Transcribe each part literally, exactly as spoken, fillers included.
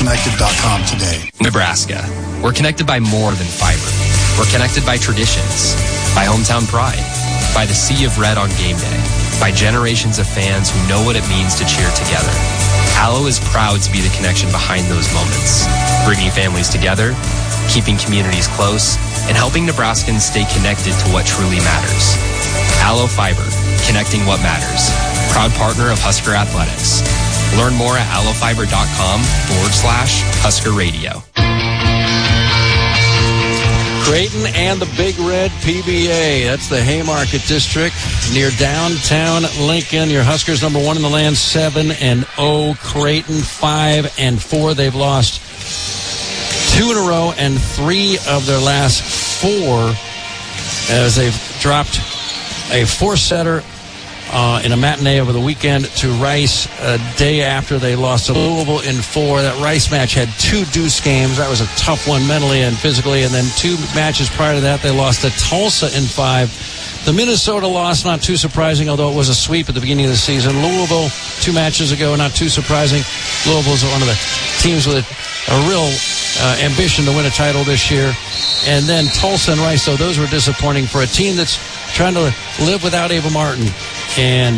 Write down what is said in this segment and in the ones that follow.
connected dot com today. Nebraska. We're connected by more than fiber. We're connected by traditions, by hometown pride, by the sea of red on game day, by generations of fans who know what it means to cheer together. Allo is proud to be the connection behind those moments, bringing families together, keeping communities close, and helping Nebraskans stay connected to what truly matters. Allo Fiber, connecting what matters. Proud partner of Husker Athletics. Learn more at allofiber.com forward slash Husker Radio. Creighton and the Big Red P B A. That's the Haymarket District near downtown Lincoln. Your Huskers number one in the land, seven and oh. Creighton five and four. They've lost two in a row and three of their last four as they've dropped a four-setter Uh, in a matinee over the weekend to Rice a day after they lost to Louisville in four. That Rice match had two deuce games. That was a tough one mentally and physically. And then two matches prior to that, they lost to Tulsa in five. The Minnesota loss, not too surprising, although it was a sweep at the beginning of the season. Louisville, two matches ago, not too surprising. Louisville's one of the teams with a real uh, ambition to win a title this year. And then Tulsa and Rice, though, those were disappointing for a team that's trying to live without Ava Martin and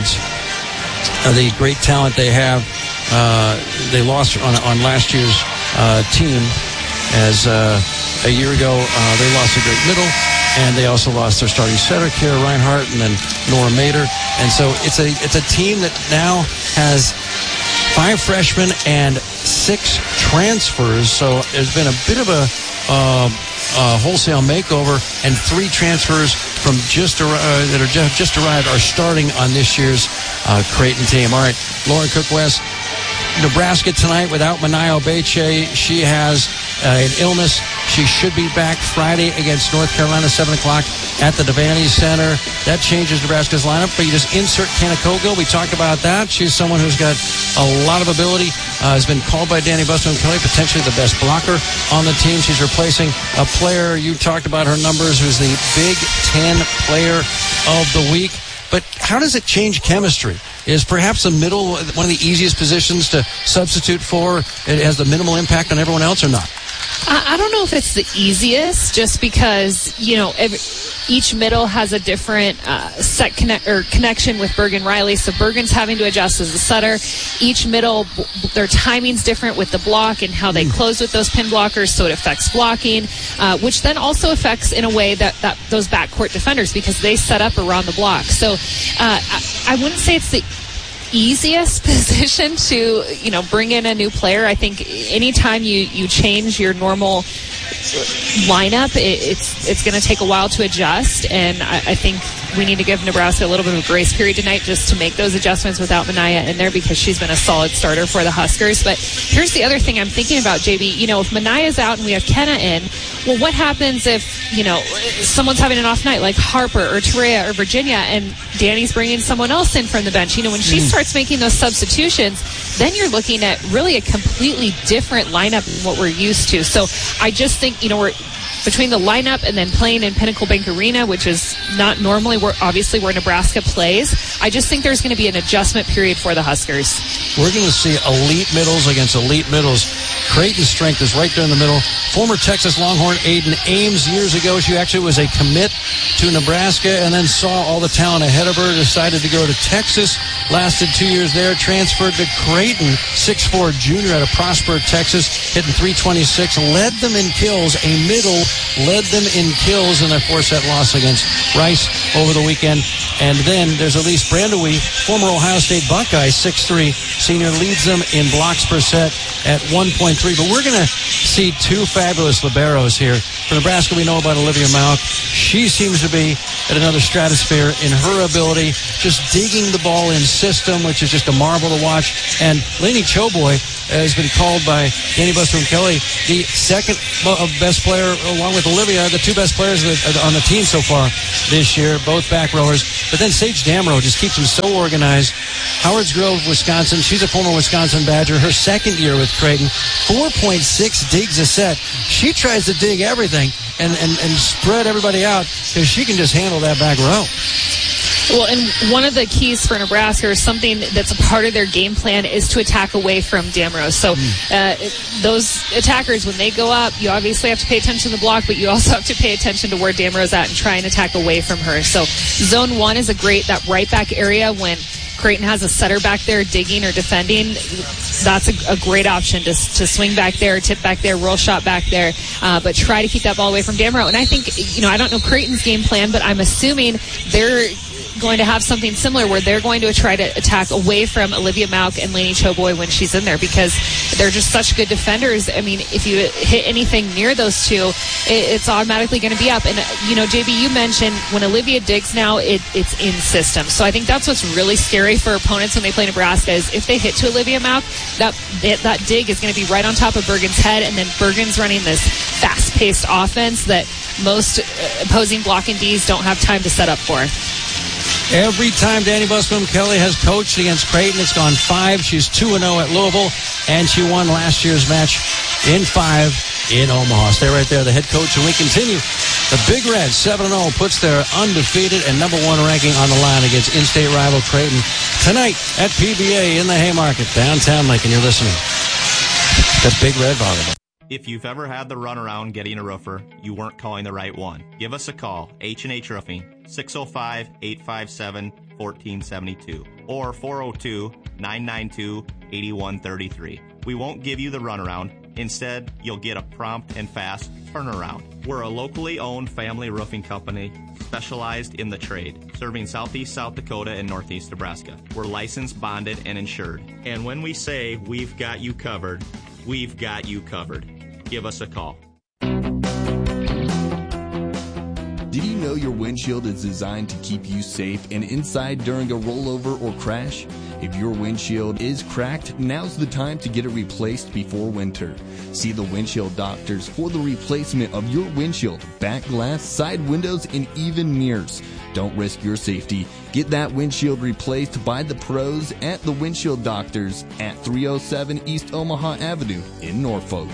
uh, the great talent they have. Uh, they lost on, on last year's uh, team as uh, a year ago uh, they lost a great middle, and they also lost their starting setter, Kara Reinhart, and then Nora Mader. And so it's a it's a team that now has five freshmen and six transfers. So there's been a bit of a uh, uh, wholesale makeover, and three transfers from just ar- uh, that are just, just arrived are starting on this year's uh, Creighton team. All right, Lauren Cook-West. Nebraska tonight without Manaya Obeche. She has uh, an illness. She should be back Friday against North Carolina, seven o'clock at the Devaney Center. That changes Nebraska's lineup, but you just insert Kenna Cogill. We talked about that. She's someone who's got a lot of ability, uh, has been called by Danny Buston-Kelly, potentially the best blocker on the team. She's replacing a player, you talked about her numbers, who's the Big Ten Player of the Week. But how does it change chemistry? Is perhaps the middle one of the easiest positions to substitute for? It has the minimal impact on everyone else or not? I, I don't know if it's the easiest, just because, you know, every, each middle has a different uh, set connect, or connection with Bergen Riley. So Bergen's having to adjust as a setter. Each middle, their timing's different with the block and how they mm. close with those pin blockers, so it affects blocking, uh, which then also affects in a way that, that those backcourt defenders, because they set up around the block. So uh, I, I wouldn't say it's the easiest position to, you know, bring in a new player. I think anytime you, you change your normal lineup, it, it's it's going to take a while to adjust, and I, I think we need to give Nebraska a little bit of a grace period tonight just to make those adjustments without Manaya in there, because she's been a solid starter for the Huskers. But here's the other thing I'm thinking about, J B. You know, if Manaya's out and we have Kenna in, well, what happens if, you know, someone's having an off night like Harper or Terea or Virginia, and Danny's bringing someone else in from the bench? You know, when she mm. starts making those substitutions, then you're looking at really a completely different lineup than what we're used to. So I just think, you know, we're between the lineup and then playing in Pinnacle Bank Arena, which is not normally where, obviously, where Nebraska plays, I just think there's going to be an adjustment period for the Huskers. We're going to see elite middles against elite middles. Creighton's strength is right there in the middle. Former Texas Longhorn Aiden Ames, years ago, she actually was a commit to Nebraska and then saw all the talent ahead of her, decided to go to Texas, lasted two years there, transferred to Creighton, six foot four junior out of Prosper, Texas, hitting three twenty-six, led them in kills, a middle led them in kills in their four-set loss against Rice over the weekend. And then there's Elise Brandewie, former Ohio State Buckeye, six three senior, leads them in blocks per set at one point three. But we're going to see two fabulous liberos here. For Nebraska, we know about Olivia Malk. She seems to be at another stratosphere in her ability, just digging the ball in system, which is just a marvel to watch. And Lainey Choboy has been called by Danny Buston-Kelly the second best player, along with Olivia, the two best players on the team so far this year, both back rowers. But then Sage Damrow just keeps them so organized. Howard's Grove, Wisconsin. She's a former Wisconsin Badger. Her second year with Creighton, four point six digs a set. She tries to dig everything and, and, and spread everybody out because she can just handle that back row. Well, and one of the keys for Nebraska, or something that's a part of their game plan, is to attack away from Damrose. So uh, it, those attackers, when they go up, you obviously have to pay attention to the block, but you also have to pay attention to where Damrose at and try and attack away from her. So zone one is a great, that right back area when Creighton has a setter back there digging or defending. That's a, a great option to, to swing back there, tip back there, roll shot back there, uh, but try to keep that ball away from Damrose. And I think, you know, I don't know Creighton's game plan, but I'm assuming they're going to have something similar where they're going to try to attack away from Olivia Mauk and Lainey Choboy when she's in there, because they're just such good defenders. I mean, if you hit anything near those two, it, it's automatically going to be up. And, you know, J B, you mentioned when Olivia digs now, it, it's in system. So I think that's what's really scary for opponents when they play Nebraska, is if they hit to Olivia Mauk, that, that dig is going to be right on top of Bergen's head, and then Bergen's running this fast-paced offense that most opposing blocking Ds don't have time to set up for. Every time Danny Busboom Kelly has coached against Creighton, it's gone five. She's two and oh at Louisville, and she won last year's match in five in Omaha. Stay right there, the head coach, and we continue. The Big Red, seven and oh, puts their undefeated and number one ranking on the line against in-state rival Creighton tonight at P B A in the Haymarket, downtown Lincoln. You're listening to Big Red Volleyball. If you've ever had the runaround getting a roofer, you weren't calling the right one. Give us a call, H and H Roofing, six oh five, eight five seven, one four seven two or four oh two, nine nine two, eight one three three. We won't give you the runaround. Instead, you'll get a prompt and fast turnaround. We're a locally owned family roofing company specialized in the trade, serving southeast South Dakota and northeast Nebraska. We're licensed, bonded, and insured. And when we say we've got you covered, we've got you covered. Give us a call. Did you know your windshield is designed to keep you safe and inside during a rollover or crash? If your windshield is cracked, now's the time to get it replaced before winter. See the windshield doctors for the replacement of your windshield, back glass, side windows, and even mirrors. Don't risk your safety. Get that windshield replaced by the pros at the Windshield Doctors at three oh seven East Omaha Avenue in Norfolk.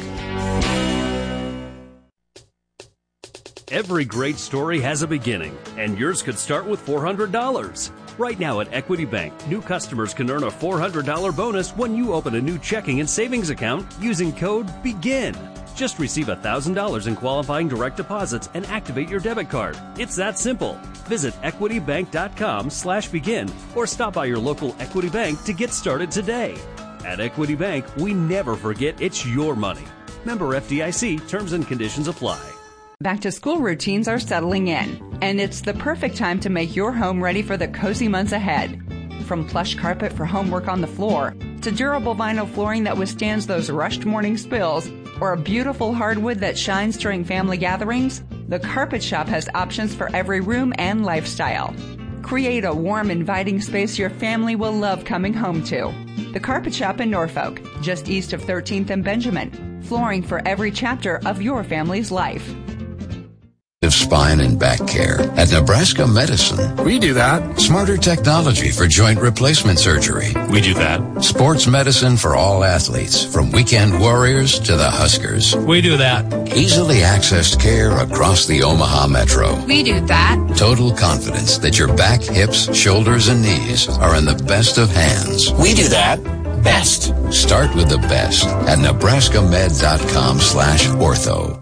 Every great story has a beginning, and yours could start with four hundred dollars. Right now at Equity Bank, new customers can earn a four hundred dollars bonus when you open a new checking and savings account using code BEGIN. Just receive one thousand dollars in qualifying direct deposits and activate your debit card. It's that simple. Visit equitybank.com slash begin or stop by your local Equity Bank to get started today. At Equity Bank, we never forget it's your money. Member F D I C, terms and conditions apply. Back-to-school routines are settling in, and it's the perfect time to make your home ready for the cozy months ahead. From plush carpet for homework on the floor, to durable vinyl flooring that withstands those rushed morning spills, or a beautiful hardwood that shines during family gatherings, the Carpet Shop has options for every room and lifestyle. Create a warm, inviting space your family will love coming home to. The Carpet Shop in Norfolk, just east of thirteenth and Benjamin. Flooring for every chapter of your family's life. Spine and back care at Nebraska Medicine. We do that. Smarter technology for joint replacement surgery. We do that. Sports medicine for all athletes, from weekend warriors to the Huskers. We do that. Easily accessed care across the Omaha Metro. We do that. Total confidence that your back, hips, shoulders, and knees are in the best of hands. We do that. Best. Start with the best at nebraskamed.com slash ortho.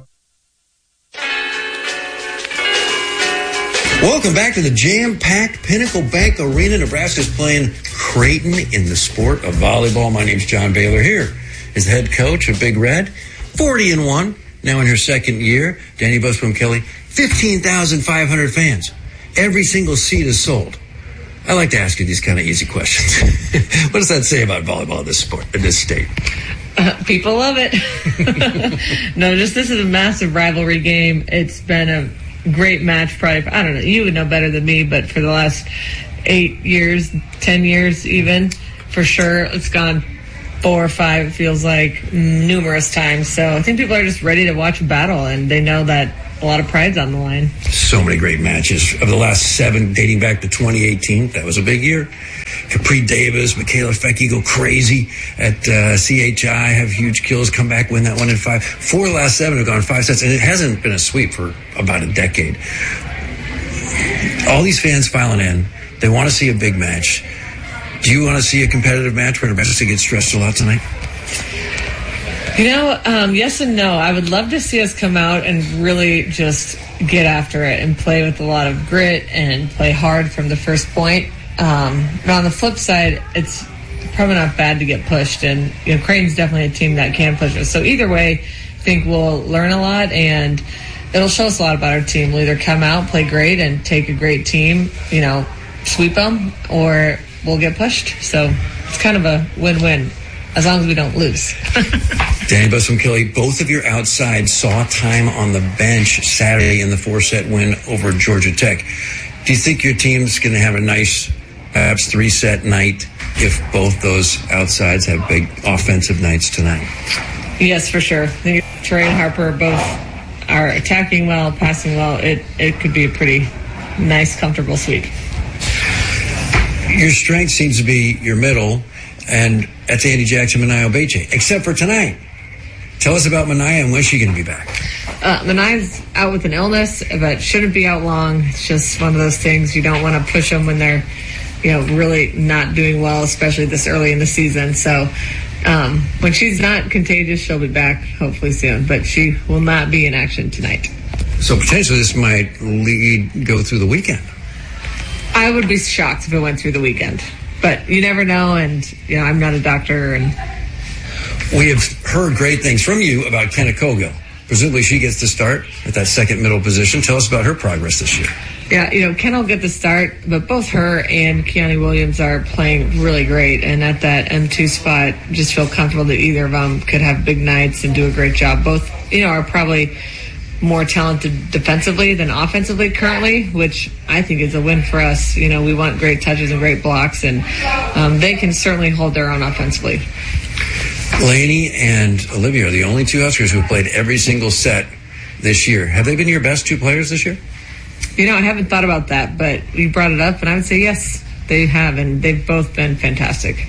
Welcome back to the jam-packed Pinnacle Bank Arena. Nebraska's playing Creighton in the sport of volleyball. My name's John Baylor. Here is the head coach of Big Red, forty and one, now in her second year. Danny Busboom Kelly, fifteen thousand five hundred fans. Every single seat is sold. I like to ask you these kind of easy questions. What does that say about volleyball in this sport, in this state? Uh, people love it. No, just this is a massive rivalry game. It's been a great match, probably. I don't know. You would know better than me, but for the last eight years, ten years even, for sure, it's gone four or five, it feels like, numerous times. So I think people are just ready to watch a battle, and they know that a lot of pride's on the line. So many great matches. Of the last seven, dating back to twenty eighteen, that was a big year. Capri Davis, Michaela Fecki go crazy at uh, C H I, have huge kills, come back, win that one in five. Four of the last seven have gone five sets, and it hasn't been a sweep for about a decade. All these fans filing in, They want to see a big match. Do you want to see a competitive match where Nebraska gets stressed a lot tonight? You know, um, yes and no. I would love to see us come out and really just get after it and play with a lot of grit and play hard from the first point. Um, but on the flip side, it's probably not bad to get pushed. And, you know, Creighton's definitely a team that can push us. So either way, I think we'll learn a lot, and it'll show us a lot about our team. We'll either come out, play great, and take a great team, you know, sweep them, or we'll get pushed. So it's kind of a win-win, as long as we don't lose. Danny Busum-Kelly, both of your outsides saw time on the bench Saturday in the four-set win over Georgia Tech. Do you think your team's going to have a nice, perhaps three-set night if both those outsides have big offensive nights tonight? Yes, for sure. I think Trey and Harper both are attacking well, passing well. It, it could be a pretty nice, comfortable sweep. Your strength seems to be your middle, and that's Andy Jackson, Manaea Obeche, except for tonight. Tell us about Manaea and when she's going to be back. Uh, Manaea's out with an illness, but shouldn't be out long. It's just one of those things. You don't want to push them when they're, you know, really not doing well, especially this early in the season. So um, when she's not contagious, she'll be back hopefully soon, but she will not be in action tonight. So potentially this might lead go through the weekend. I would be shocked if it went through the weekend, but you never know. And, you know, I'm not a doctor, and we have heard great things from you about Kenna Cogill. Presumably she gets to start at that second middle position. Tell us about her progress this year. Yeah, you know, Kenna will get the start, but both her and Keani Williams are playing really great. And at that M two spot, just feel comfortable that either of them could have big nights and do a great job. Both, you know, are probably more talented defensively than offensively currently, which I think is a win for us. You know, we want great touches and great blocks, and um, they can certainly hold their own offensively. Lainey and Olivia are the only two Huskers who have played every single set this year. Have they been your best two players this year? You know, I haven't thought about that, but you brought it up, and I would say yes, they have, and they've both been fantastic.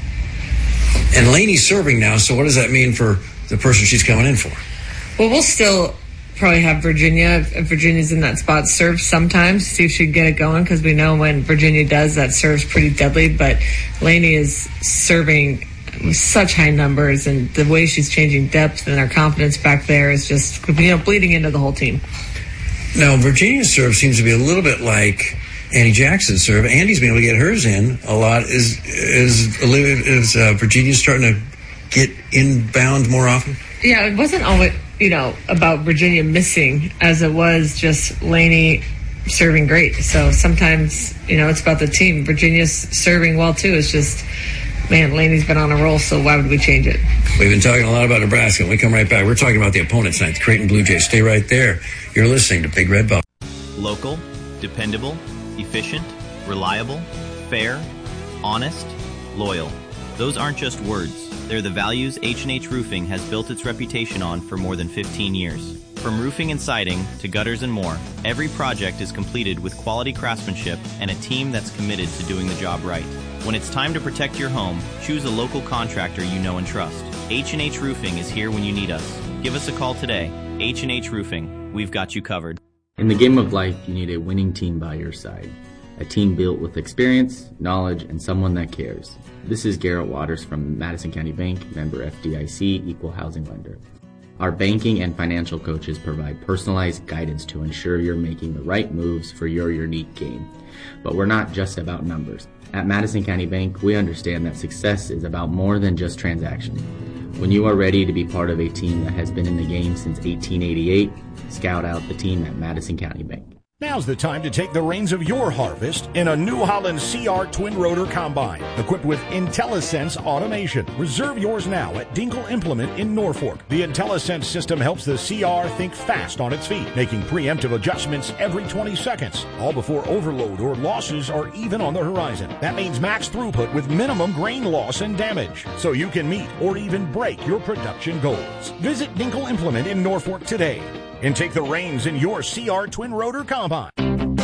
And Lainey's serving now, so what does that mean for the person she's coming in for? Well, we'll still probably have Virginia, if Virginia's in that spot, serve sometimes, see if she can get it going, because we know when Virginia does, that serves pretty deadly. But Lainey is serving with such high numbers, and the way she's changing depth and her confidence back there is just, you know, bleeding into the whole team. Now, Virginia's serve seems to be a little bit like Andy Jackson's serve. Andy's been able to get hers in a lot. Is is, is uh, Virginia starting to get inbound more often? Yeah, it wasn't always, you know, about Virginia missing as it was just Lainey serving great. So sometimes, you know, it's about the team. Virginia's serving well, too. It's just, man, Lainey's been on a roll, so why would we change it? We've been talking a lot about Nebraska. When we come right back, we're talking about the opponent tonight, the Creighton Blue Jays. Stay right there. You're listening to Big Red Ball. Local, dependable, efficient, reliable, fair, honest, loyal. Those aren't just words. They're the values H and H Roofing has built its reputation on for more than fifteen years. From roofing and siding to gutters and more, every project is completed with quality craftsmanship and a team that's committed to doing the job right. When it's time to protect your home, choose a local contractor you know and trust. H and H Roofing is here when you need us. Give us a call today. H and H Roofing. We've got you covered. In the game of life, you need a winning team by your side. A team built with experience, knowledge, and someone that cares. This is Garrett Waters from Madison County Bank, member F D I C, equal housing lender. Our banking and financial coaches provide personalized guidance to ensure you're making the right moves for your unique game. But we're not just about numbers. At Madison County Bank, we understand that success is about more than just transactions. When you are ready to be part of a team that has been in the game since eighteen eighty-eight, scout out the team at Madison County Bank. Now's the time to take the reins of your harvest in a New Holland C R Twin Rotor Combine, equipped with IntelliSense automation. Reserve yours now at Dinkle Implement in Norfolk. The IntelliSense system helps the C R think fast on its feet, making preemptive adjustments every twenty seconds, all before overload or losses are even on the horizon. That means max throughput with minimum grain loss and damage, so you can meet or even break your production goals. Visit Dinkle Implement in Norfolk today and take the reins in your C R Twin Rotor Combine.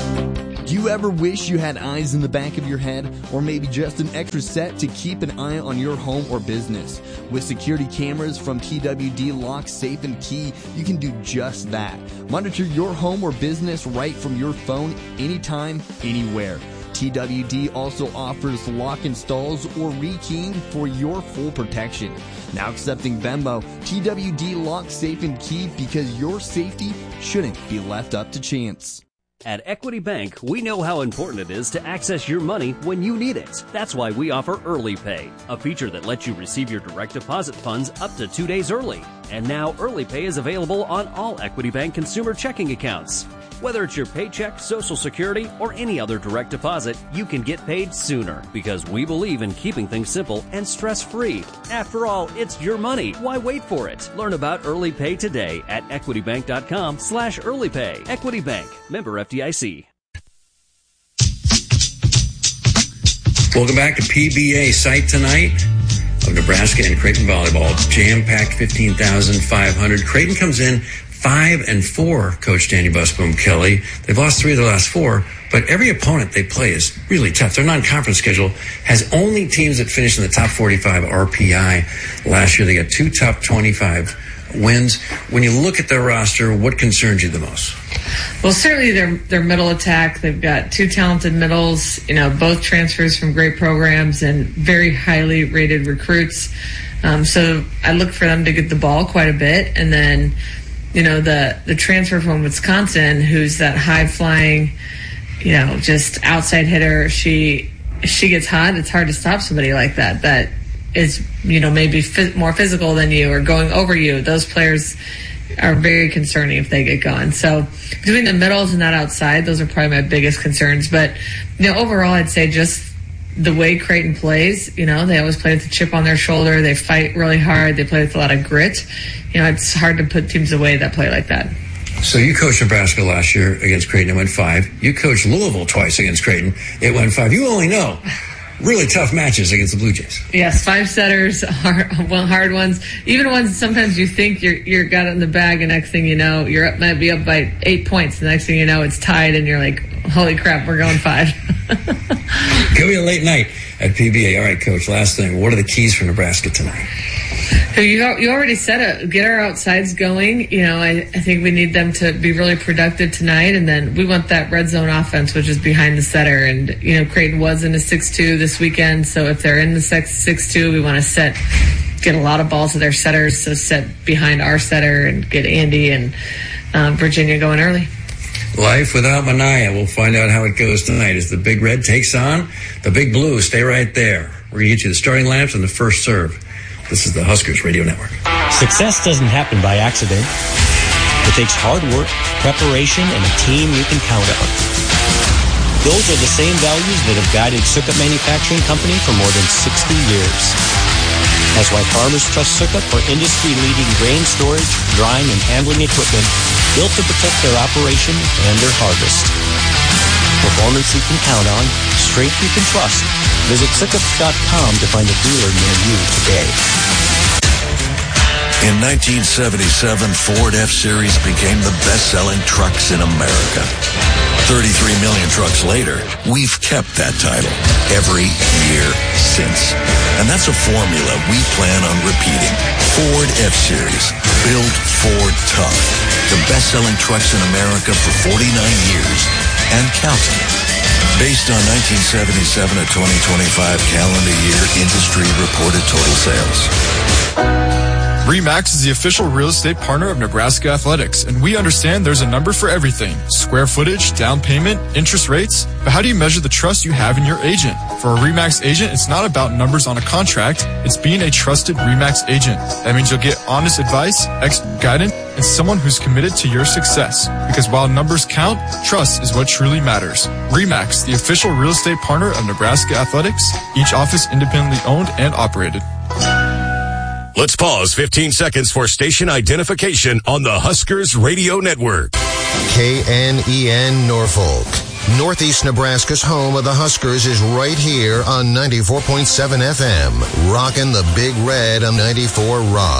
Do you ever wish you had eyes in the back of your head, or maybe just an extra set to keep an eye on your home or business? With security cameras from T W D Lock, Safe and Key, you can do just that. Monitor your home or business right from your phone, anytime, anywhere. T W D also offers lock installs or rekeying for your full protection. Now accepting Venmo, T W D lock, safe, and key because your safety shouldn't be left up to chance. At Equity Bank, we know how important it is to access your money when you need it. That's why we offer Early Pay, a feature that lets you receive your direct deposit funds up to two days early. And now Early Pay is available on all Equity Bank consumer checking accounts. Whether it's your paycheck, Social Security, or any other direct deposit, you can get paid sooner because we believe in keeping things simple and stress-free. After all, it's your money. Why wait for it? Learn about Early Pay today at equitybank.com slash early pay. Equity Bank, member F D I C. Welcome back to P B A Site tonight of Nebraska and Creighton volleyball. Jam-packed fifteen thousand five hundred. Creighton comes in Five and four, Coach Danny Busboom Kelly. They've lost three of the last four, but every opponent they play is really tough. Their non-conference schedule has only teams that finish in the top forty-five R P I. Last year, they got two top twenty-five wins. When you look at their roster, what concerns you the most? Well, certainly their their middle attack. They've got two talented middles, you know, both transfers from great programs and very highly rated recruits. Um, so I look for them to get the ball quite a bit, and then you know, the, the transfer from Wisconsin, who's that high-flying, you know, just outside hitter. She she gets hot. It's hard to stop somebody like that. That is, you know, maybe f- more physical than you or going over you. Those players are very concerning if they get going. So between the middles and that outside, those are probably my biggest concerns. But, you know, overall, I'd say just the way Creighton plays, you know, they always play with a chip on their shoulder. They fight really hard. They play with a lot of grit. You know, it's hard to put teams away that play like that. So you coached Nebraska last year against Creighton. It went five. You coached Louisville twice against Creighton. It went five. You only know really tough matches against the Blue Jays. Yes, five setters, hard, hard ones. Even ones sometimes you think you're you're got it in the bag, and next thing you know, you're up, might be up by eight points. The next thing you know, it's tied, and you're like, holy crap, we're going five. Could be a late night at P B A. All right, Coach, last thing. What are the keys for Nebraska tonight? So you you already said it. Get our outsides going. You know, I, I think we need them to be really productive tonight, and then we want that red zone offense, which is behind the setter. And you know, Creighton was in a six two this weekend, so if they're in the six two, we want to set, get a lot of balls to their setters. So set behind our setter and get Andy and um, Virginia going early. Life without Mania. We'll find out how it goes tonight as the Big Red takes on the Big Blue. Stay right there. We're going to get you the starting lamps and the first serve. This is the Huskers Radio Network. Success doesn't happen by accident. It takes hard work, preparation, and a team you can count on. Those are the same values that have guided Sukup Manufacturing Company for more than sixty years. That's why farmers trust Sukup for industry-leading grain storage, drying, and handling equipment built to protect their operation and their harvest. Performance you can count on, strength you can trust. Visit Sukup dot com to find a dealer near you today. In nineteen seventy-seven, Ford F-Series became the best-selling trucks in America. thirty-three million trucks later, we've kept that title every year since. And that's a formula we plan on repeating. Ford F-Series. Build Ford tough. The best-selling trucks in America for forty-nine years and counting. Based on nineteen seventy-seven to twenty twenty-five calendar year industry reported total sales. RE/MAX is the official real estate partner of Nebraska Athletics, and we understand there's a number for everything. Square footage, down payment, interest rates. But how do you measure the trust you have in your agent? For a RE/MAX agent, it's not about numbers on a contract. It's being a trusted RE/MAX agent. That means you'll get honest advice, expert guidance, and someone who's committed to your success. Because while numbers count, trust is what truly matters. RE/MAX, the official real estate partner of Nebraska Athletics. Each office independently owned and operated. Let's pause fifteen seconds for station identification on the Huskers Radio Network. K N E N Norfolk. Northeast Nebraska's home of the Huskers is right here on ninety-four point seven F M. Rockin' the Big Red on ninety-four Rock.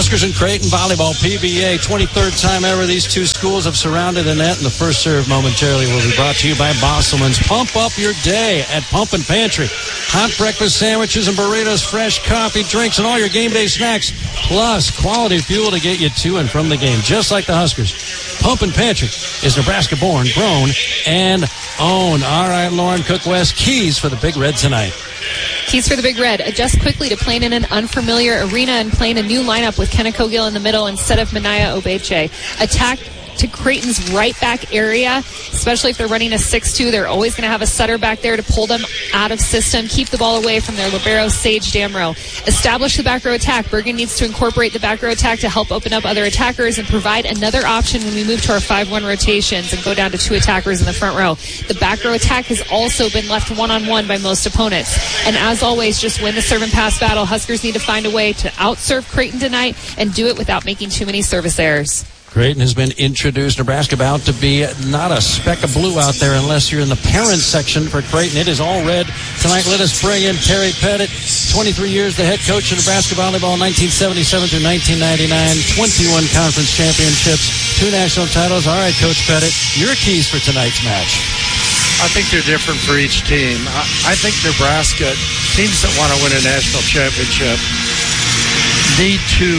Huskers and Creighton volleyball, P B A, twenty-third time ever. These two schools have surrounded the net, and the first serve momentarily will be brought to you by Bosselman's. Pump up your day at Pump and Pantry. Hot breakfast sandwiches and burritos, fresh coffee, drinks, and all your game day snacks, plus quality fuel to get you to and from the game, just like the Huskers. Pump and Pantry is Nebraska-born, grown, and owned. All right, Lauren Cook-West, keys for the Big Red tonight. Keys for the Big Red. Adjust quickly to playing in an unfamiliar arena and playing a new lineup with Kenna Cogill in the middle instead of Manaya Obeche. Attack to Creighton's right back area, especially if they're running a six two. They're always going to have a setter back there to pull them out of system. Keep the ball away from their libero, Sage Damrow. Establish the back row attack. Bergen needs to incorporate the back row attack to help open up other attackers and provide another option when we move to our five one rotations and go down to two attackers in the front row. The back row attack has also been left one-on-one by most opponents. And as always, just win the serve and pass battle. Huskers need to find a way to outserve Creighton tonight and do it without making too many service errors. Creighton has been introduced. Nebraska about to be not a speck of blue out there unless you're in the parent section for Creighton. It is all red. Tonight, let us bring in Terry Pettit, twenty-three years, the head coach of Nebraska volleyball, nineteen seventy-seven through nineteen ninety-nine, twenty-one conference championships, two national titles. All right, Coach Pettit, your keys for tonight's match. I think they're different for each team. I, I think Nebraska, teams that want to win a national championship, need to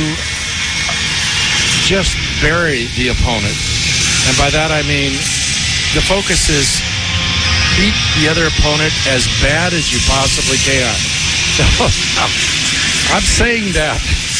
just bury the opponent. And by that I mean the focus is beat the other opponent as bad as you possibly can. I'm saying that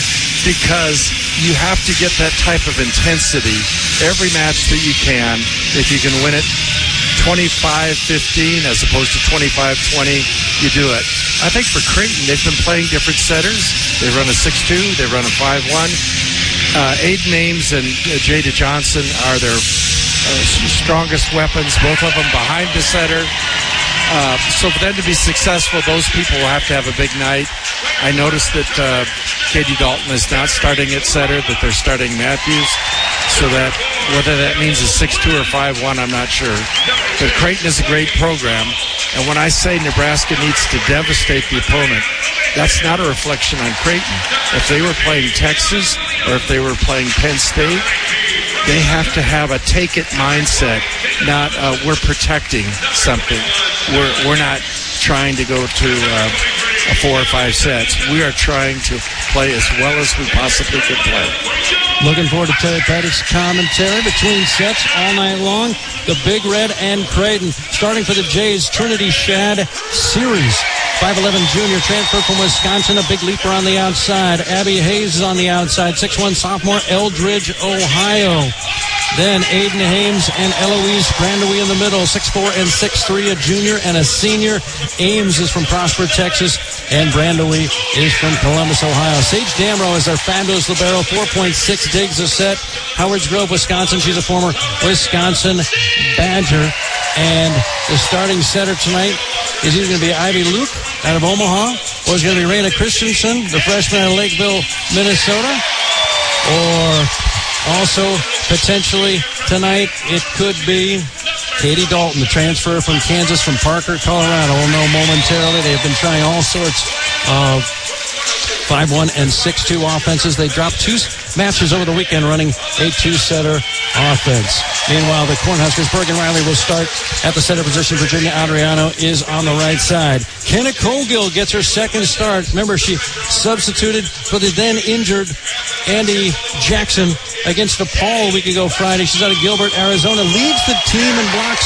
because you have to get that type of intensity every match that you can. If you can win it twenty-five fifteen as opposed to twenty-five twenty, you do it. I think for Creighton, they've been playing different setters. They run a six two, they run a five one. Uh, Aiden Ames and uh, Jada Johnson are their uh, strongest weapons, both of them behind the setter. Uh, so for them to be successful, those people will have to have a big night. I noticed that uh, Katie Dalton is not starting at setter, that they're starting Matthews. So that whether that means a six two or five one, I'm not sure. But Creighton is a great program. And when I say Nebraska needs to devastate the opponent, that's not a reflection on Creighton. If they were playing Texas or if they were playing Penn State, they have to have a take-it mindset, not uh, we're protecting something. We're, we're not trying to go to uh, a four or five sets. We are trying to play as well as we possibly can play. Looking forward to Terry Pettitt's commentary between sets all night long. The Big Red and Creighton. Starting for the Jays, Trinity Shad Series. five eleven junior, transfer from Wisconsin, a big leaper on the outside. Abby Hayes is on the outside, six one sophomore, Eldridge, Ohio. Then Aiden Ames and Eloise Brandowy in the middle, six four and six three, a junior and a senior. Ames is from Prosper, Texas, and Brandowy is from Columbus, Ohio. Sage Damrow is our fabulous libero, four point six digs a set. Howards Grove, Wisconsin. She's a former Wisconsin Badger. And the starting setter tonight is either going to be Ivy Luke out of Omaha, or it's going to be Raina Christensen, the freshman out of Lakeville, Minnesota, or also potentially tonight it could be Katie Dalton, the transfer from Kansas, from Parker, Colorado. We'll know momentarily. They've been trying all sorts of five one and six two offenses. They dropped two matches over the weekend running a two-setter offense. Meanwhile, the Cornhuskers, Bergen Riley will start at the setter position. Virginia Adriano is on the right side. Kenna Cogill gets her second start. Remember, she substituted for the then-injured Andy Jackson against DePaul a week ago Friday. She's out of Gilbert, Arizona. Leads the team in blocks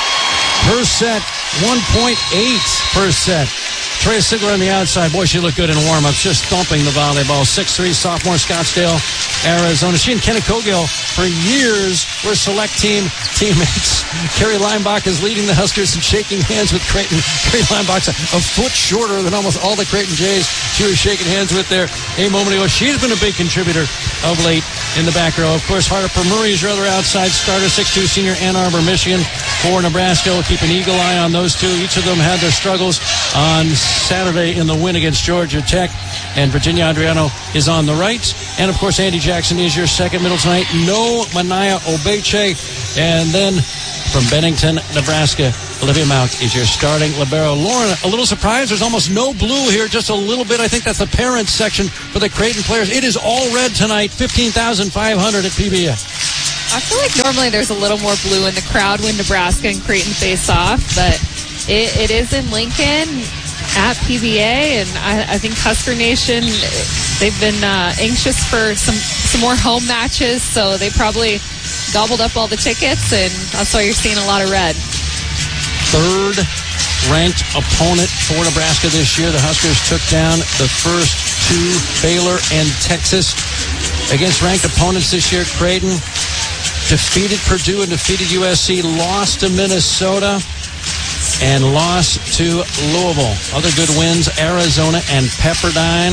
per set, one point eight per set. Trey Sigler on the outside. Boy, she looked good in warm-ups, just thumping the volleyball. six three, sophomore, Scottsdale, Arizona. She and Kenna Cogill, for years, were select team teammates. Carrie Leinbach is leading the Huskers and shaking hands with Creighton. Carrie Leinbach's a, a foot shorter than almost all the Creighton Jays she was shaking hands with there a moment ago. She's been a big contributor of late in the back row. Of course, Harper Murray is your other outside starter, six two senior, Ann Arbor, Michigan, for Nebraska. We'll keep an eagle eye on those two. Each of them had their struggles on Saturday in the win against Georgia Tech. And Virginia Adriano is on the right. And, of course, Andy Jackson is your second middle tonight. No Manaya Obeche. And then from Bennington, Nebraska, Olivia Mount is your starting libero. Lauren, a little surprised. There's almost no blue here, just a little bit. I think that's the parents section for the Creighton players. It is all red tonight, fifteen thousand five hundred at P B A. I feel like normally there's a little more blue in the crowd when Nebraska and Creighton face off, but it, it is in Lincoln at P B A, and I, I think Husker Nation, they've been uh, anxious for some, some more home matches, so they probably gobbled up all the tickets, and that's why you're seeing a lot of red. Third-ranked opponent for Nebraska this year. The Huskers took down the first two, Baylor and Texas. Against ranked opponents this year, Creighton defeated Purdue and defeated U S C, lost to Minnesota, and lost to Louisville. Other good wins, Arizona and Pepperdine.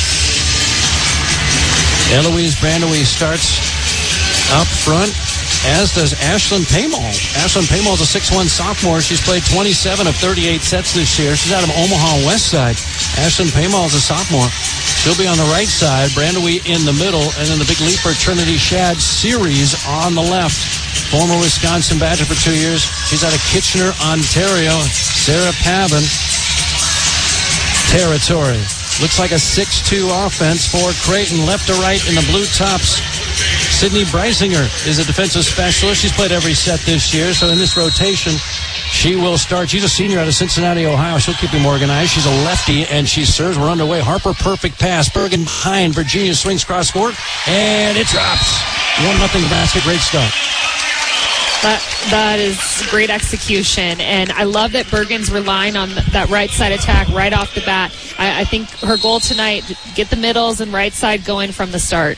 Eloise Brandewie starts up front, as does Ashlyn Paymal. Ashlyn Paymal is a six one sophomore. She's played twenty-seven of thirty-eight sets this year. She's out of Omaha West Side. Ashlyn Paymal is a sophomore. She'll be on the right side, Brandewie in the middle, and then the big leaper, Trinity Shad Series on the left. Former Wisconsin Badger for two years. She's out of Kitchener, Ontario. Sarah Pavin. Territory. Looks like a six two offense for Creighton. Left to right in the blue tops. Sydney Breisinger is a defensive specialist. She's played every set this year, so in this rotation, she will start. She's a senior out of Cincinnati, Ohio. She'll keep him organized. She's a lefty, and she serves. We're underway. Harper, perfect pass. Bergen behind. Virginia swings cross court, and it drops. one nothing Nebraska. Great start. That, that is great execution, and I love that Bergen's relying on that right side attack right off the bat. I, I think her goal tonight, get the middles and right side going from the start.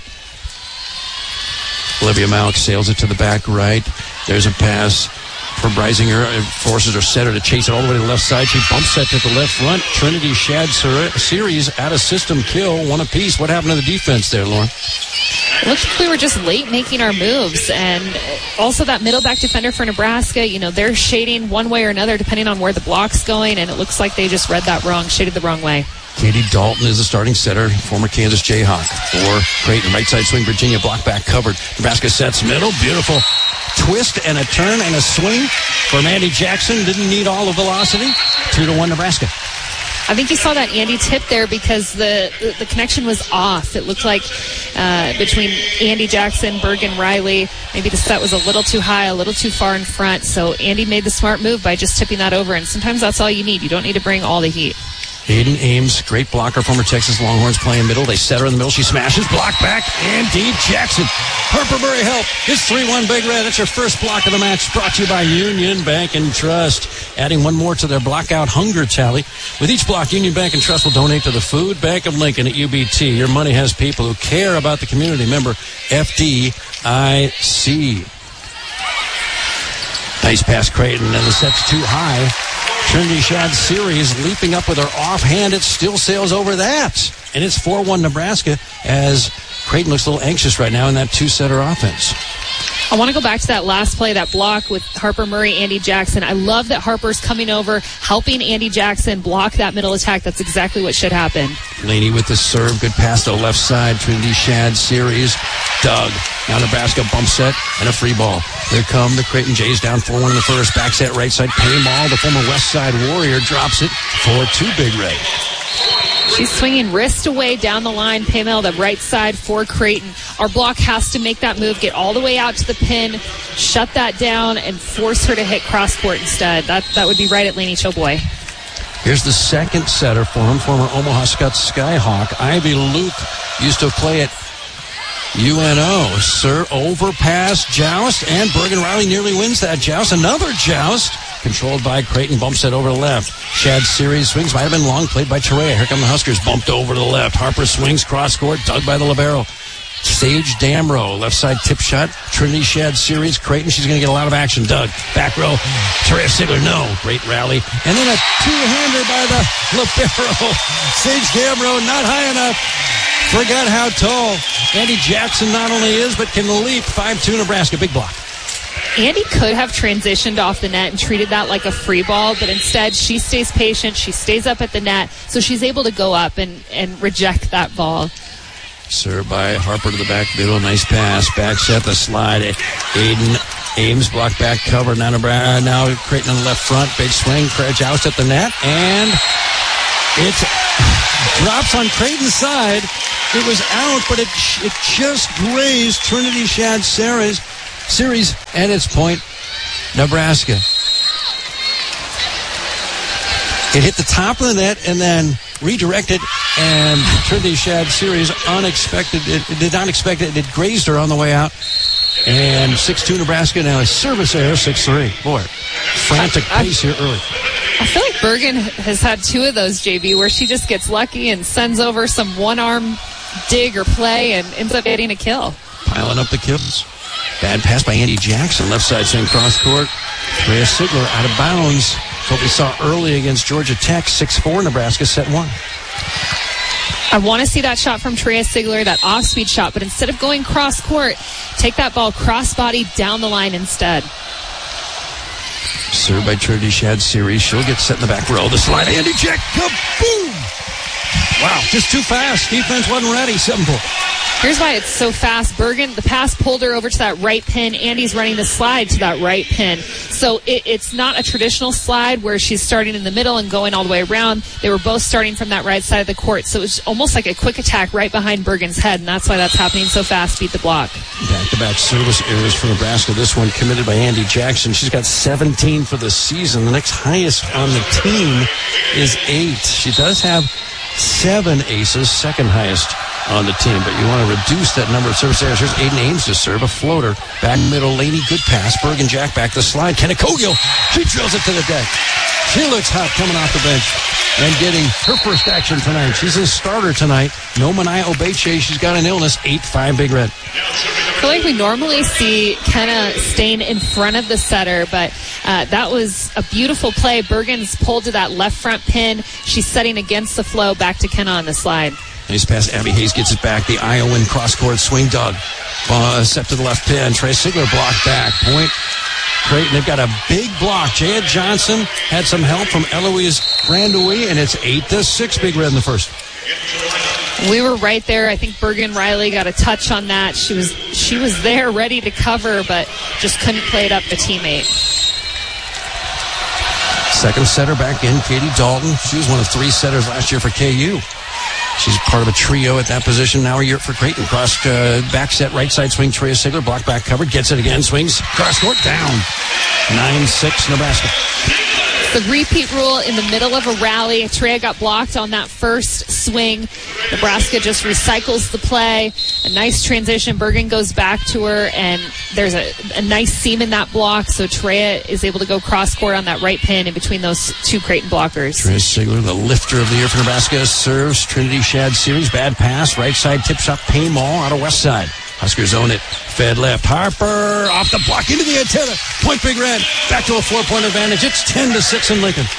Olivia Mauck sails it to the back right. There's a pass for Breisinger. It forces her setter to chase it all the way to the left side. She bumps that to the left front. Trinity Shad Series out of system kill, one apiece. What happened to the defense there, Lauren? It looked like we were just late making our moves, and also that middle back defender for Nebraska, you know, they're shading one way or another depending on where the block's going, and it looks like they just read that wrong, shaded the wrong way. Katie Dalton is the starting setter, former Kansas Jayhawk. For Creighton, right side swing, Virginia block back covered. Nebraska sets middle, beautiful twist and a turn and a swing for Mandy Jackson. Didn't need all the velocity. Two to one Nebraska. I think you saw that Andy tip there because the, the, the connection was off. It looked like uh, between Andy Jackson, Bergen, Riley, maybe the set was a little too high, a little too far in front. So Andy made the smart move by just tipping that over. And sometimes that's all you need. You don't need to bring all the heat. Hayden Ames, great blocker, former Texas Longhorns, playing middle. They set her in the middle. She smashes, block back, and Dee Jackson. Harper Murray help. It's three one Big Red. That's your first block of the match, brought to you by Union Bank and Trust. Adding one more to their blockout hunger tally. With each block, Union Bank and Trust will donate to the Food Bank of Lincoln at U B T. Your money has people who care about the community. Member F D I C. Nice pass, Creighton, and the set's too high. Trinity Shad Series leaping up with her offhand. It still sails over that. And it's four one Nebraska as Creighton looks a little anxious right now in that two-setter offense. I want to go back to that last play, that block with Harper Murray, Andy Jackson. I love that Harper's coming over, helping Andy Jackson block that middle attack. That's exactly what should happen. Laney with the serve. Good pass to the left side. Trinity Shad Series. Doug. Now Nebraska bump set and a free ball. There come the Creighton Jays down four one in the first. Back set right side. Paymal, the former West Side Warrior, drops it for two Big Red. She's swinging wrist away down the line. Paymal, the right side for Creighton. Our block has to make that move, get all the way out to the pin, shut that down, and force her to hit cross court instead. That that would be right at Laney Choboy. Here's the second setter for him, former Omaha Scots Skyhawk. Ivy Luke used to play at U N O. Sir, overpass, joust, and Bergen Riley nearly wins that joust. Another joust. Controlled by Creighton, bumps it over to left. Shad Series swings, might have been long, played by Terea. Here come the Huskers, bumped over to the left. Harper swings, cross court, dug by the libero. Sage Damrow, left side tip shot. Trinity Shad Series, Creighton, she's going to get a lot of action. Doug, back row. Terea Sigler, no. Great rally. And then a two-hander by the libero. Sage Damrow, not high enough. Forgot how tall Andy Jackson not only is, but can leap. five two Nebraska, big block. Andy could have transitioned off the net and treated that like a free ball, but instead she stays patient. She stays up at the net, so she's able to go up and, and reject that ball. Served by Harper to the back middle. Nice pass. Back set the slide. Aiden Ames blocked back cover. Now, now Creighton on the left front. Big swing. Krajowski at the net. And it drops on Creighton's side. It was out, but it it just grazed Trinity Shad Series, series at its point, Nebraska. It hit the top of the net and then redirected, and Trinity Shad Series unexpected. It, it did not expect it. It grazed her on the way out. And six two Nebraska now a service error, six three. Boy, frantic pace here early. I feel like Bergen has had two of those, J B, where she just gets lucky and sends over some one-arm dig or play and ends up getting a kill. Piling up the kills. Bad pass by Andy Jackson. Left side swing cross court. Rhea Sigler out of bounds. What we saw early against Georgia Tech. six four Nebraska set one. I want to see that shot from Trea Sigler, that off-speed shot, but instead of going cross-court, take that ball cross-body down the line instead. Served by Trinity Shad Series. She'll get set in the back row. The slide, Andy Jack, kaboom! Wow, just too fast. Defense wasn't ready. seven four. Here's why it's so fast. Bergen, the pass pulled her over to that right pin. Andy's running the slide to that right pin. So it, it's not a traditional slide where she's starting in the middle and going all the way around. They were both starting from that right side of the court. So it's almost like a quick attack right behind Bergen's head, and that's why that's happening so fast. Beat the block. Back-to-back service errors for Nebraska. This one committed by Andy Jackson. She's got seventeen for the season. The next highest on the team is eight. She does have seven aces, second highest on the team, but you want to reduce that number of service errors. Here's Aiden Ames to serve a floater. Back middle, Laney, good pass. Bergen Jack back the slide. Kenna Cogill, she drills it to the deck. She looks hot coming off the bench and getting her first action tonight. She's a starter tonight. No Manai Obeche, she's got an illness. eight five Big Red. I feel like we normally see Kenna staying in front of the setter, but uh, that was a beautiful play. Bergen's pulled to that left front pin. She's setting against the flow. Back to Kenna on the slide. Nice pass. Abby Hayes gets it back. The Iowan cross-court swing dug. Uh, set to the left pin. Trey Sigler blocked back. Point. Creighton, they've got a big block. Jaya Johnson had some help from Eloise Brandoui, and it's eight to six Big Red in the first. We were right there. I think Bergen Riley got a touch on that. She was she was there ready to cover, but just couldn't play it up to teammate. Second setter back in, Katie Dalton. She was one of three setters last year for K U. She's part of a trio at that position. Now a year for Creighton. Cross uh, back set, right side swing. Trea Sigler, block back covered. Gets it again. Swings. Cross court down. nine six Nebraska. The repeat rule in the middle of a rally. Trea got blocked on that first swing. Nebraska just recycles the play. A nice transition. Bergen goes back to her, and there's a, a nice seam in that block, so Trea is able to go cross-court on that right pin in between those two Creighton blockers. Trea Sigler, the lifter of the year for Nebraska, serves Trinity Shad Series. Bad pass. Right side tip shot. Payne Mall out of west side. Huskers own it. Fed left. Harper off the block into the antenna. Point Big Red. Back to a four-point advantage. It's ten to six in Lincoln.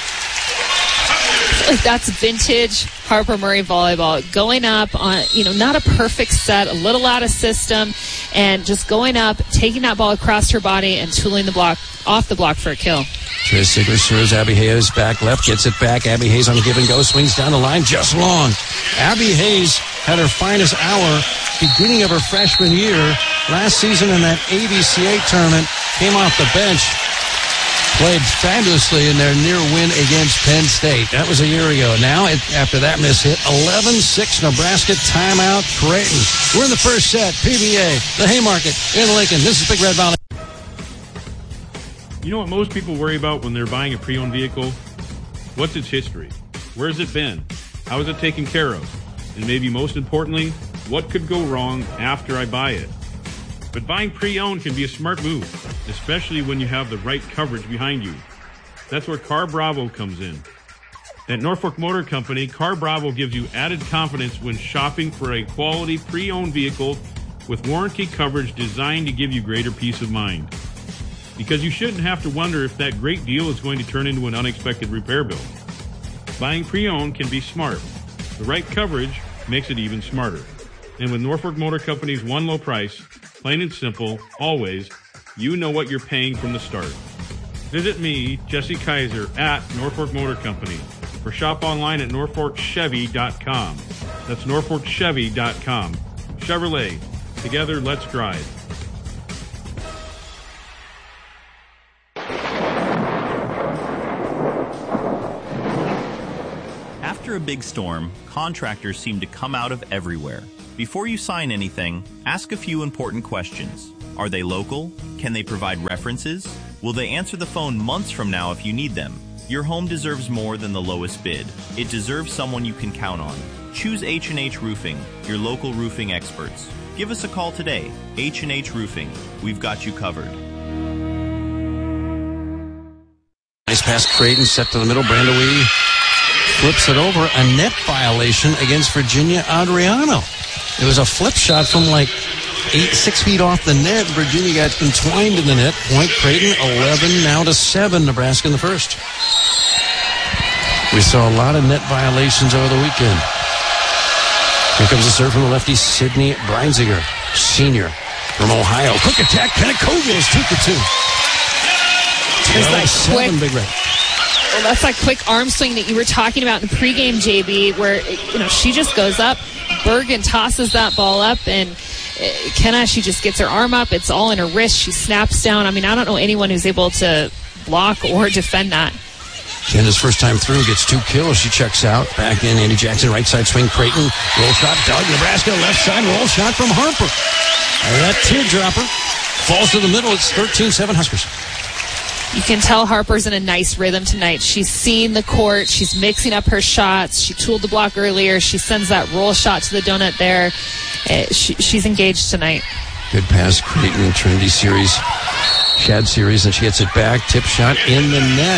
Like that's vintage Harper Murray volleyball. Going up on, you know, not a perfect set, a little out of system, and just going up, taking that ball across her body and tooling the block off the block for a kill. Trea Sigler serves Abby Hayes back left, gets it back. Abby Hayes on a give and go, swings down the line, just long. Abby Hayes had her finest hour beginning of her freshman year. Last season in that A B C A tournament, came off the bench, played fabulously in their near win against Penn State. That was a year ago. Now, it, after that miss hit, eleven six Nebraska, timeout Creighton. We're in the first set. P B A, the Haymarket in Lincoln. This is Big Red Valley. You know what most people worry about when they're buying a pre-owned vehicle? What's its history? Where's it been? How is it taken care of? And maybe most importantly, what could go wrong after I buy it? But buying pre-owned can be a smart move, especially when you have the right coverage behind you. That's where Car Bravo comes in. At Norfolk Motor Company, Car Bravo gives you added confidence when shopping for a quality pre-owned vehicle with warranty coverage designed to give you greater peace of mind. Because you shouldn't have to wonder if that great deal is going to turn into an unexpected repair bill. Buying pre-owned can be smart. The right coverage makes it even smarter. And with Norfolk Motor Company's one low price, plain and simple, always, you know what you're paying from the start. Visit me, Jesse Kaiser, at Norfolk Motor Company, or shop online at norfolk chevy dot com. That's norfolk chevy dot com. Chevrolet. Together, let's drive. After a big storm, contractors seem to come out of everywhere. Before you sign anything, ask a few important questions. Are they local? Can they provide references? Will they answer the phone months from now if you need them? Your home deserves more than the lowest bid. It deserves someone you can count on. Choose H and H Roofing, your local roofing experts. Give us a call today. H and H Roofing. We've got you covered. Nice pass, Creighton, set to the middle. Brandewie flips it over. A net violation against Virginia Adriano. It was a flip shot from like eight, six feet off the net. Virginia got entwined in the net. Point Creighton, eleven now to seven. Nebraska in the first. We saw a lot of net violations over the weekend. Here comes the serve from the lefty, Sydney Breinziger, senior from Ohio. Quick attack, Penacovia is two for two. There's that seven, quick, Big Red. well, that's that quick arm swing that you were talking about in the pregame, J B, where, you know, she just goes up, Bergen tosses that ball up, and uh, Kenna, she just gets her arm up. It's all in her wrist. She snaps down. I mean, I don't know anyone who's able to block or defend that. Kenna's first time through gets two kills. She checks out. Back in, Andy Jackson, right side swing, Creighton. Roll shot, Doug, Nebraska, left side, roll shot from Harper. And that teardropper falls to the middle. It's thirteen seven Huskers. You can tell Harper's in a nice rhythm tonight. She's seen the court. She's mixing up her shots. She tooled the block earlier. She sends that roll shot to the donut there. Uh, she, she's engaged tonight. Good pass, Creighton, Trinity series, Shad series, and she gets it back. Tip shot in the net.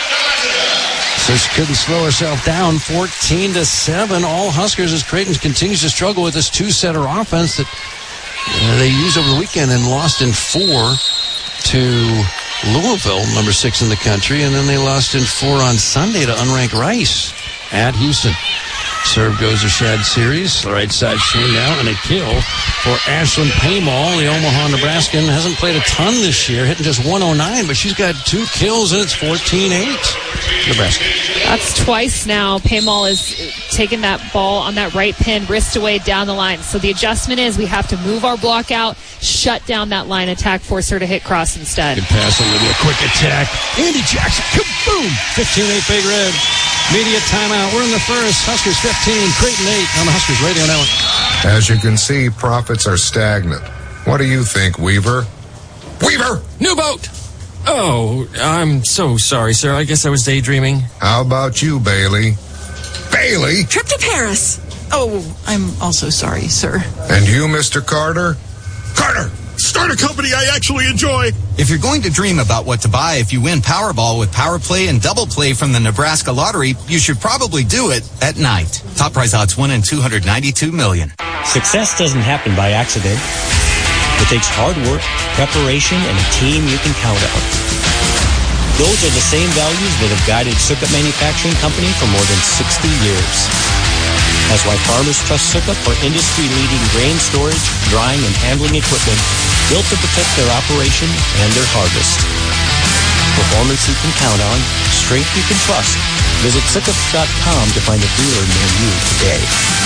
So she couldn't slow herself down. fourteen to seven. All Huskers as Creighton continues to struggle with this two-setter offense that uh, they used over the weekend and lost in four to Louisville, number six in the country, and then they lost in four on Sunday to unranked Rice at Houston. Serve goes to Shad series. The right side swing now, and a kill for Ashlyn Paymall. The Omaha Nebraskan hasn't played a ton this year, hitting just one oh nine, but she's got two kills, and it's fourteen eight. Nebraska. That's twice now. Paymall is taking that ball on that right pin, wrist away down the line. So the adjustment is we have to move our block out, shut down that line attack, force her to hit cross instead. Good pass, Olivia. Quick attack. Andy Jackson. Kaboom! fifteen eight Big Red. Media timeout. We're in the first. Huskers fifteen, Creighton eight on the Huskers Radio Network. As you can see, profits are stagnant. What do you think, Weaver? Weaver! New boat! Oh, I'm so sorry, sir. I guess I was daydreaming. How about you, Bailey? Bailey? Trip to Paris. Oh, I'm also sorry, sir. And you, Mister Carter? Carter! Start a company I actually enjoy. If you're going to dream about what to buy if you win Powerball with Power Play and Double Play from the Nebraska Lottery, you should probably do it at night. Top prize odds one in two hundred ninety-two million. Success doesn't happen by accident. It takes hard work, preparation, and a team you can count on. Those are the same values that have guided Sukup Manufacturing Company for more than sixty years. That's why farmers trust Sukup for industry-leading grain storage, drying, and handling equipment built to protect their operation and their harvest. Performance you can count on, strength you can trust. Visit Sukup dot com to find a dealer near you today.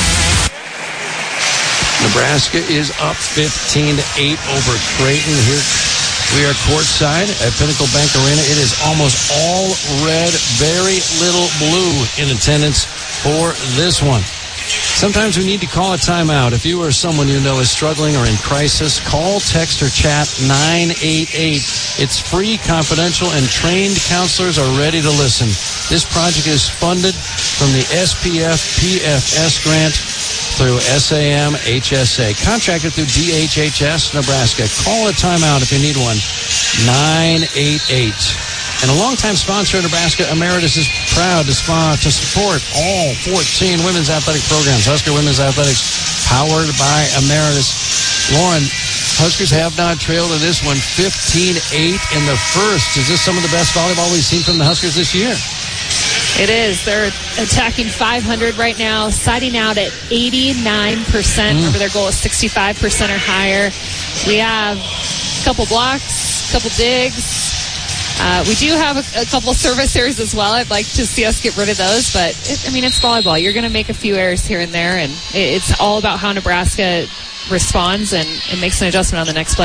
Nebraska is up fifteen to eight over Creighton. Here we are courtside at Pinnacle Bank Arena. It is almost all red, very little blue in attendance for this one. Sometimes we need to call a timeout. If you or someone you know is struggling or in crisis, call, text, or chat nine eight eight. It's free, confidential, and trained counselors are ready to listen. This project is funded from the S P F P F S grant through S A M H S A. Contracted through D H H S Nebraska. Call a timeout if you need one. nine eight eight. And a longtime sponsor of Nebraska Emeritus is proud to, spa, to support all fourteen women's athletic programs. Husker Women's Athletics, powered by Emeritus. Lauren, Huskers have not trailed in this one, fifteen eight in the first. Is this some of the best volleyball we've seen from the Huskers this year? It is. They're attacking five hundred right now, siding out at eighty-nine percent. Mm. Remember, their goal is sixty-five percent or higher. We have a couple blocks, a couple digs. Uh, we do have a, a couple service errors as well. I'd like to see us get rid of those, but it, I mean, it's volleyball. You're going to make a few errors here and there, and it, it's all about how Nebraska responds and, and makes an adjustment on the next play.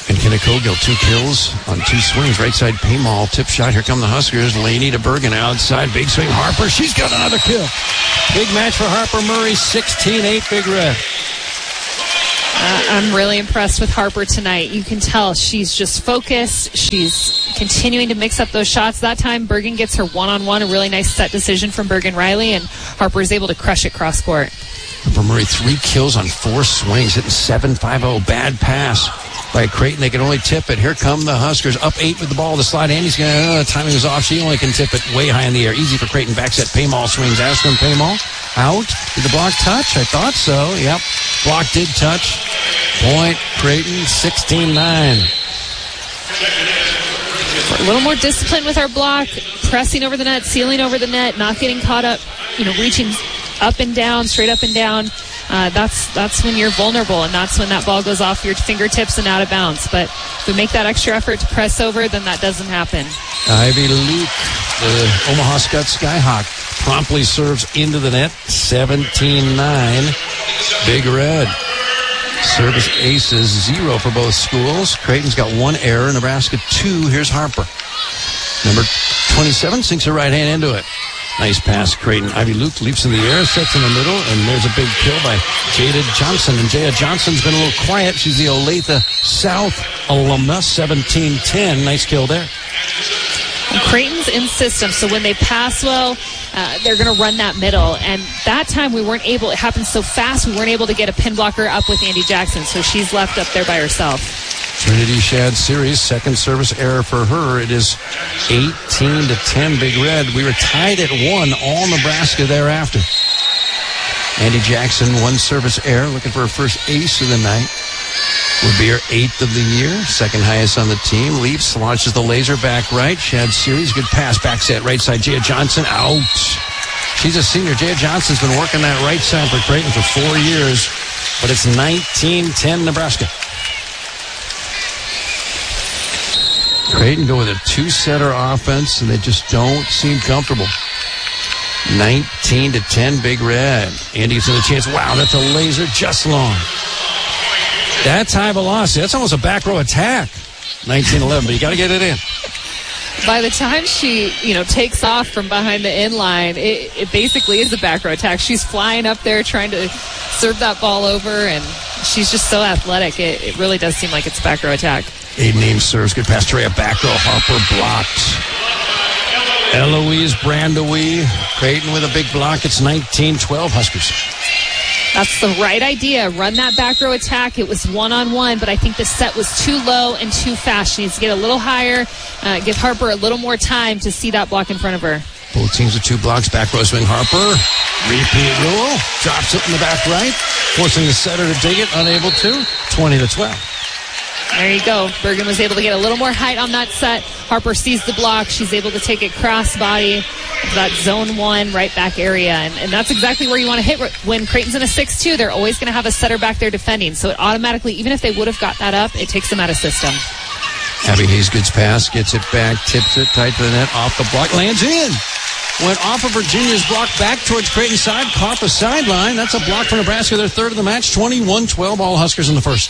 And Kennecogill, two kills on two swings. Right side Paymall, tip shot. Here come the Huskers. Laney to Bergen outside. Big swing. Harper, she's got another kill. Big match for Harper Murray, sixteen eight, Big Red. Uh, I'm really impressed with Harper tonight. You can tell she's just focused. She's continuing to mix up those shots. That time, Bergen gets her one-on-one, a really nice set decision from Bergen Riley, and Harper is able to crush it cross-court. Harper Murray, three kills on four swings, hitting seven five oh. Bad pass by Creighton. They can only tip it. Here come the Huskers, up eight with the ball. The slide. Andy's going to, uh, timing is off. She only can tip it way high in the air. Easy for Creighton. Back set. Paymall swings. Ashton Paymall out. Did the block touch? I thought so. Yep. Block did touch. Point Creighton, sixteen nine. A little more discipline with our block, pressing over the net, sealing over the net, not getting caught up, you know, reaching up and down, straight up and down. Uh, that's that's when you're vulnerable, and that's when that ball goes off your fingertips and out of bounds. But if we make that extra effort to press over, then that doesn't happen. Ivy Luke, the Omaha Scud Skyhawk, promptly serves into the net, seventeen nine. Big Red. Service aces, zero for both schools. Creighton's got one error. Nebraska, two. Here's Harper. Number twenty-seven sinks her right hand into it. Nice pass, Creighton. Ivy Luke leaps in the air, sets in the middle, and there's a big kill by Jada Johnson. And Jada Johnson's been a little quiet. She's the Olathe South alumna, seventeen ten. Nice kill there. And Creighton's in system, so when they pass well, uh, they're going to run that middle. And that time we weren't able, it happened so fast, we weren't able to get a pin blocker up with Andy Jackson, so she's left up there by herself. Trinity Shad Series, second service error for her. It is eighteen to ten, Big Red. We were tied at one, all Nebraska thereafter. Andy Jackson, one service error, looking for her first ace of the night. Would be her eighth of the year, second highest on the team. Leaps, launches the laser back right. Shad Series, good pass, back set, right side. Jaya Johnson, out. She's a senior. Jaya Johnson's been working that right side for Creighton for four years, but it's nineteen ten Nebraska. Creighton go with a two-setter offense, and they just don't seem comfortable. nineteen to ten, Big Red. Andy gets another chance. Wow, that's a laser just long. That's high velocity. That's almost a back row attack. nineteen eleven, but you got to get it in. By the time she, you know, takes off from behind the in line, it, it basically is a back row attack. She's flying up there trying to serve that ball over, and she's just so athletic. It, it really does seem like it's a back row attack. Aiden Ames serves. Good pass. Terea back row. Harper blocked. Eloise Brandewie. Creighton with a big block. It's nineteen twelve Huskers. That's the right idea. Run that back row attack. It was one-on-one, but I think the set was too low and too fast. She needs to get a little higher, uh, give Harper a little more time to see that block in front of her. Both teams with two blocks. Back row swing. Harper. Repeat rule. Drops it in the back right. Forcing the setter to dig it. Unable to. twenty to twelve. There you go. Bergen was able to get a little more height on that set. Harper sees the block. She's able to take it cross body to that zone one right back area. And, and that's exactly where you want to hit. When Creighton's in a six two, they're always going to have a setter back there defending. So it automatically, even if they would have got that up, it takes them out of system. Abby Hayes gets pass, gets it back, tips it tight to the net, off the block, lands in. Went off of Virginia's block back towards Creighton's side, caught the sideline. That's a block for Nebraska, their third of the match, twenty-one twelve, all Huskers in the first.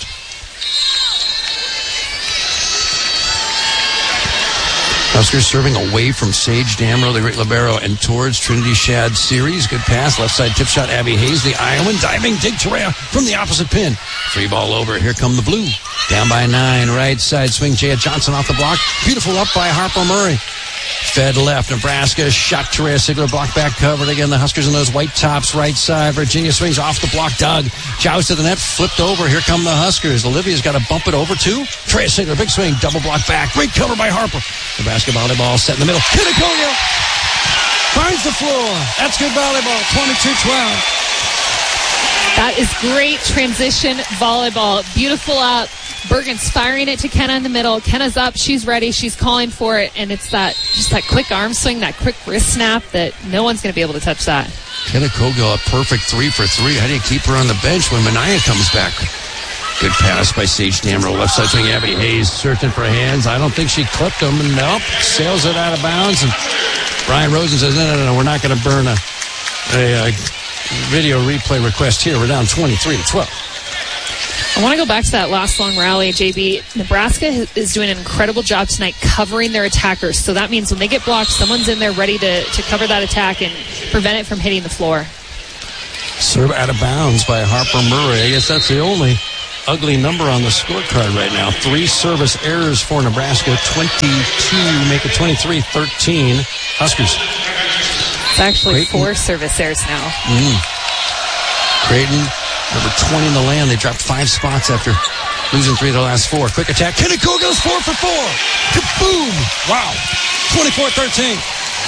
Huskers serving away from Sage Damrow, the great libero, and towards Trinity Shad Series. Good pass, left side tip shot, Abby Hayes, the Iowan, diving, dig Terea from the opposite pin. Free ball over, here come the blue. Down by nine, right side swing, Jaya Johnson off the block. Beautiful up by Harper Murray. Fed left, Nebraska, shot Terea Sigler, block back covered. Again, the Huskers in those white tops, right side. Virginia swings off the block, Doug. Joust to the net, flipped over. Here come the Huskers. Olivia's got to bump it over to Terea Sigler, big swing, double block back. Great cover by Harper. Nebraska volleyball set in the middle. Kennecogill finds the floor. That's good volleyball, twenty-two twelve. That is great transition volleyball. Beautiful up. Bergen's firing it to Kenna in the middle. Kenna's up. She's ready. She's calling for it. And it's that just that quick arm swing, that quick wrist snap that no one's going to be able to touch that. Kennecogill, a perfect three for three. How do you keep her on the bench when Minaya comes back? Good pass by Sage Damrow. Left side swing, Abby Hayes searching for hands. I don't think she clipped them. Nope. Sails it out of bounds. And Brian Rosen says, no, no, no, no. We're not going to burn a, a, a video replay request here. We're down twenty-three to twelve. I want to go back to that last long rally, J B. Nebraska is doing an incredible job tonight covering their attackers. So that means when they get blocked, someone's in there ready to, to cover that attack and prevent it from hitting the floor. Serve out of bounds by Harper Murray. I guess that's the only ugly number on the scorecard right now. Three service errors for Nebraska. twenty-two, make it twenty-three thirteen. Huskers. It's actually Creighton. four service errors now. Mm. Creighton, number twenty in the land. They dropped five spots after losing three of the last four. Quick attack. Kenneco goes four for four. Kaboom! Wow. twenty-four thirteen.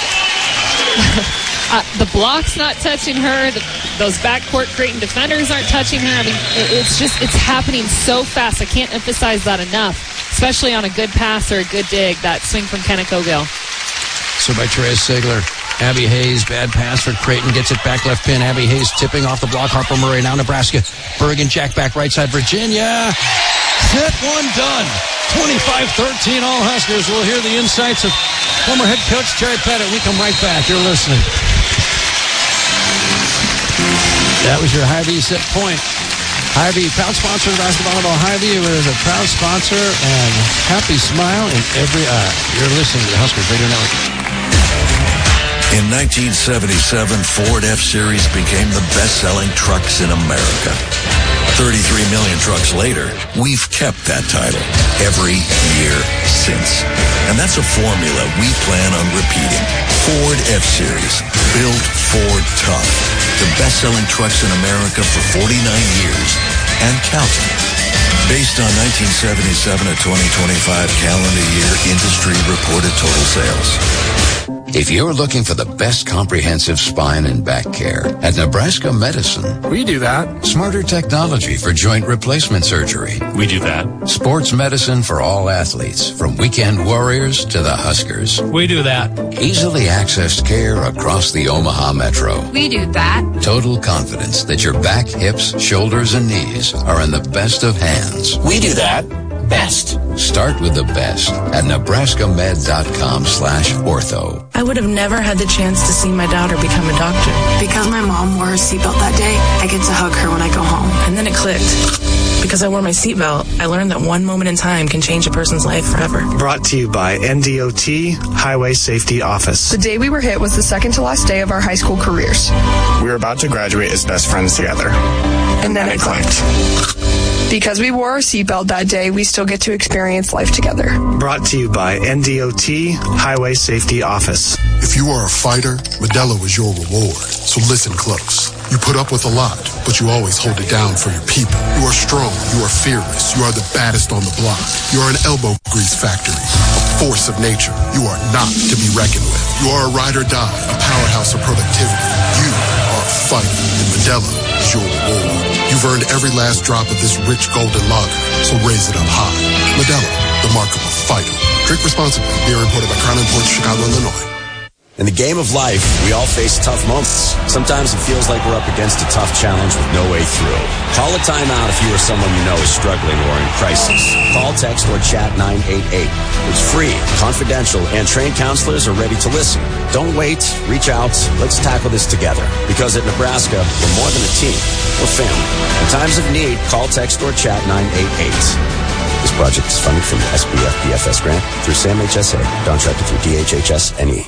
Uh, the block's not touching her. The, those backcourt Creighton defenders aren't touching her. I mean, it, it's just, it's happening so fast. I can't emphasize that enough, especially on a good pass or a good dig, that swing from Kenneco Gill. So by Therese Sigler. Abby Hayes, bad pass for Creighton, gets it back left pin. Abby Hayes tipping off the block. Harper Murray, now Nebraska. Bergen, jack back right side, Virginia. That one done. twenty-five thirteen, all Huskers. We'll hear the insights of former head coach Terry Pettit. We come right back. You're listening. That was your Hy-Vee set point. Hy-Vee, proud sponsor of Basketball Volleyball. Hy-Vee is a proud sponsor and happy smile in every eye. You're listening to the Huskers Radio Network. In nineteen seventy-seven, Ford F-Series became the best-selling trucks in America. thirty-three million trucks later, we've kept that title every year since. And that's a formula we plan on repeating. Ford F-Series, built Ford tough. The best-selling trucks in America for forty-nine years and counting. Based on nineteen seventy-seven to twenty twenty-five calendar year industry reported total sales. If you're looking for the best comprehensive spine and back care, at Nebraska Medicine, we do that. Smarter technology for joint replacement surgery. We do that. Sports medicine for all athletes, from weekend warriors to the Huskers. We do that. Easily accessed care across the Omaha Metro. We do that. Total confidence that your back, hips, shoulders, and knees are in the best of hands. We do that. Best. Start with the best at nebraskamed.com slash ortho. I would have never had the chance to see my daughter become a doctor. Because my mom wore her seatbelt that day, I get to hug her when I go home. And then it clicked. Because I wore my seatbelt, I learned that one moment in time can change a person's life forever. Brought to you by N D O T Highway Safety Office. The day we were hit was the second to last day of our high school careers. We were about to graduate as best friends together. And then it clicked. Because we wore our seatbelt that day, we still get to experience life together. Brought to you by N D O T Highway Safety Office. If you are a fighter, Modelo is your reward. So listen close. You put up with a lot, but you always hold it down for your people. You are strong. You are fearless. You are the baddest on the block. You are an elbow grease factory, a force of nature. You are not to be reckoned with. You are a ride or die, a powerhouse of productivity. You are a fighter, and Modelo is your reward. You've earned every last drop of this rich golden lager, so raise it up high. Modelo, the mark of a fighter. Drink responsibly. Beer imported by Crown Imports, Chicago, Illinois. In the game of life, we all face tough moments. Sometimes it feels like we're up against a tough challenge with no way through. Call a timeout if you or someone you know is struggling or in crisis. Call, text, or chat nine eight eight. It's free, confidential, and trained counselors are ready to listen. Don't wait. Reach out. Let's tackle this together. Because at Nebraska, we're more than a team. We're family. In times of need, call, text, or chat nine eight eight. This project is funded from the S B F B F S grant through SAM H S A, contracted through D H H S N E.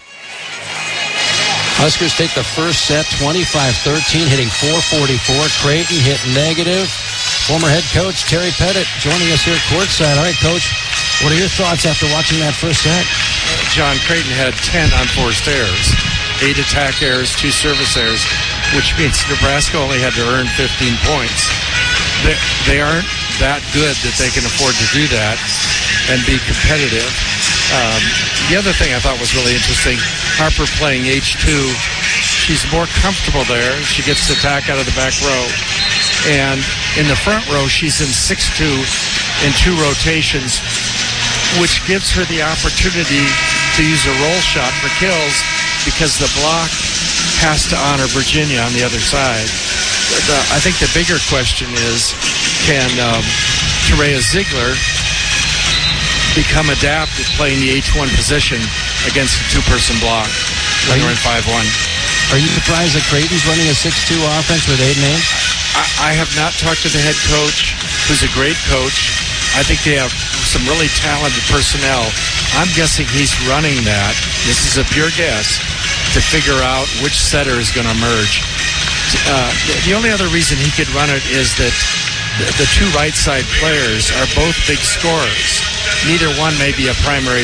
Huskers take the first set, twenty-five thirteen, hitting four forty-four. Creighton hit negative. Former head coach Terry Pettit joining us here courtside. All right, Coach, what are your thoughts after watching that first set? John, Creighton had ten unforced errors, eight attack errors, two service errors, which means Nebraska only had to earn fifteen points. They, they aren't that good that they can afford to do that and be competitive. Um, the other thing I thought was really interesting, Harper playing H two. She's more comfortable there. She gets to attack out of the back row. And in the front row, she's in six two in two rotations, which gives her the opportunity to use a roll shot for kills because the block has to honor Virginia on the other side. The, I think the bigger question is, can um, Terea Ziegler become adept at playing the H one position against a two-person block when they're in five one? Are you surprised that Creighton's running a six two offense with eight names? I, I have not talked to the head coach, who's a great coach. I think they have some really talented personnel. I'm guessing he's running that. This is a pure guess to figure out which setter is going to emerge. Uh, the only other reason he could run it is that the, the two right side players are both big scorers. Neither one may be a primary